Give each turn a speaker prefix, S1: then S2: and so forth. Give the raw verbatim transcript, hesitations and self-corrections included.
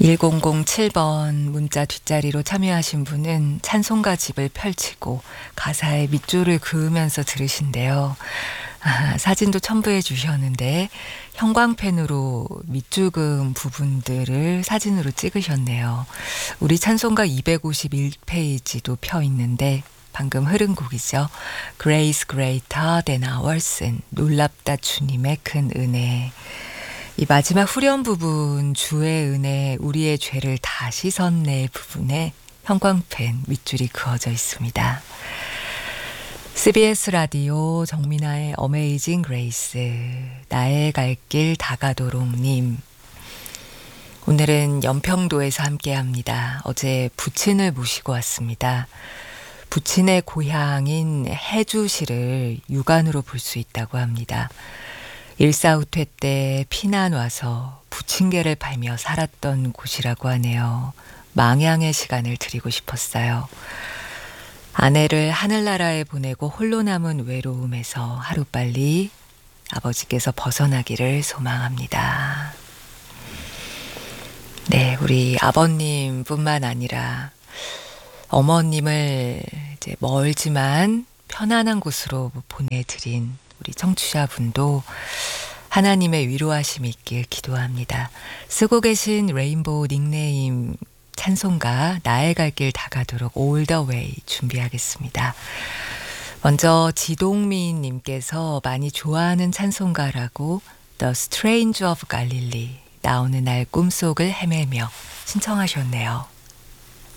S1: 일공공칠 번 문자 뒷자리로 참여하신 분은 찬송가 집을 펼치고 가사에 밑줄을 그으면서 들으신대요. 아, 사진도 첨부해 주셨는데 형광펜으로 밑줄 그은 부분들을 사진으로 찍으셨네요. 우리 찬송가 이백오십일 페이지도 펴 있는데 방금 흐른 곡이죠. Grace greater than our sin. 놀랍다 주님의 큰 은혜. 이 마지막 후렴 부분 주의 은혜 우리의 죄를 다 씻었네 부분에 형광펜 밑줄이 그어져 있습니다. 씨비에스 라디오 정민아의 어메이징 그레이스 나의 갈 길 다가도록님. 오늘은 연평도에서 함께합니다. 어제 부친을 모시고 왔습니다. 부친의 고향인 해주시를 육안으로 볼 수 있다고 합니다. 일사후퇴 때 피난 와서 부침개를 팔며 살았던 곳이라고 하네요. 망향의 시간을 드리고 싶었어요. 아내를 하늘나라에 보내고 홀로 남은 외로움에서 하루빨리 아버지께서 벗어나기를 소망합니다. 네, 우리 아버님뿐만 아니라 어머님을 이제 멀지만 편안한 곳으로 보내드린 우리 청취자분도 하나님의 위로하심이 있길 기도합니다. 쓰고 계신 레인보우 닉네임 찬송가 나의 갈 길 다가도록 All the way 준비하겠습니다. 먼저 지동민 님께서 많이 좋아하는 찬송가라고 The Stranger of Galilee 나 어느 날 꿈속을 헤매며 신청하셨네요.